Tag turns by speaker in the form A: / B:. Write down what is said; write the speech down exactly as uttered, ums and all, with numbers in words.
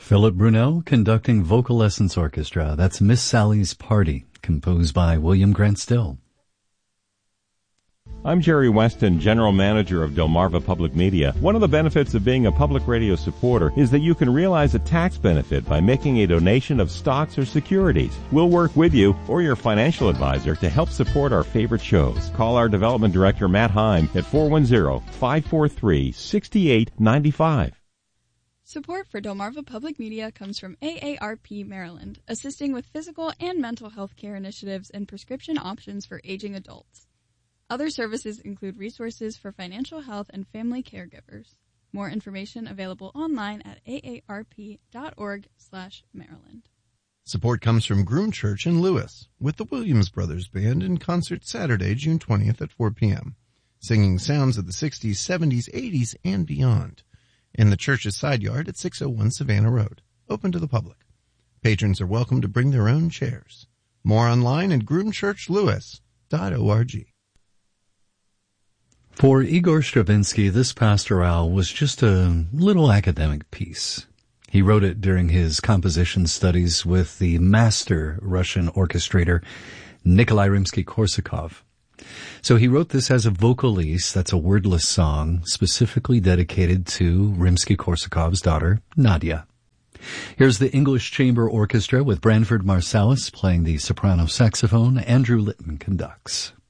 A: Philip Brunel conducting Vocal Essence Orchestra. That's Miss Sally's Party, composed by William Grant Still.
B: I'm Jerry Weston, General Manager of Delmarva Public Media. One of the benefits of being a public radio supporter is that you can realize a tax benefit by making a donation of stocks or securities. We'll work with you or your financial advisor to help support our favorite shows. Call our Development Director, Matt Heim, at four one zero, five four three, six eight nine five.
C: Support for Delmarva Public Media comes from A A R P Maryland, assisting with physical and mental health care initiatives and prescription options for aging adults. Other services include resources for financial health and family caregivers. More information available online at A A R P dot org slash Maryland.
D: Support comes from Groom Church in Lewis, with the Williams Brothers Band in concert Saturday, June twentieth at four p.m., singing sounds of the sixties, seventies, eighties, and beyond. In the church's side yard at six oh one Savannah Road, open to the public. Patrons are welcome to bring their own chairs. More online at groom church lewis dot org.
A: For Igor Stravinsky, this pastorale was just a little academic piece. He wrote it during his composition studies with the master Russian orchestrator Nikolai Rimsky-Korsakov. So he wrote this as a vocalise, that's a wordless song, specifically dedicated to Rimsky-Korsakov's daughter, Nadia. Here's the English Chamber Orchestra with Branford Marsalis playing the soprano saxophone. Andrew Litton conducts.